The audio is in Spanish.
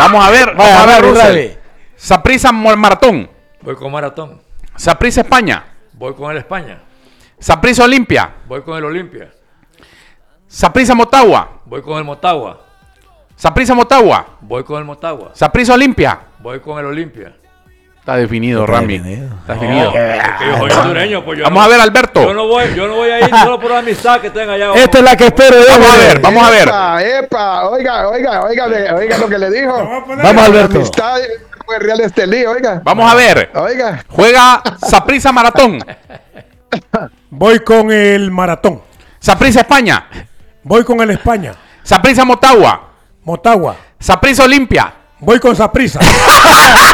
Vamos a ver, Russell. Saprissa Maratón. Voy con Maratón. Saprissa España. Voy con el España. Saprissa Olimpia. Voy con el Olimpia. Saprissa Motagua. Voy con el Motagua. Saprissa Motagua. Voy con el Motagua. Saprissa Olimpia. Voy con el Olimpia. Está definido, Rami. Está definido. Es que yo soy hondureño, pues yo Vamos a ver, Alberto. Yo no voy a ir solo por la amistad que tenga allá. Esta es la que espero. Vamos a ver. Epa, oiga lo que le dijo. Vamos, Alberto. Amistad fue real este lío, oiga. Vamos a ver. Oiga. Juega Saprissa Maratón. Voy con el Maratón. Saprissa España. Voy con el España. Saprissa Motagua. Motagua. Saprissa Olimpia. Voy con Saprissa.